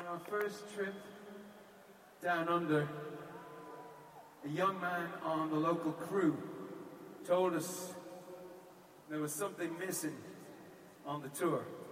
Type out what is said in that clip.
On our first trip down under, a young man on the local crew told us there was something missing on the tour.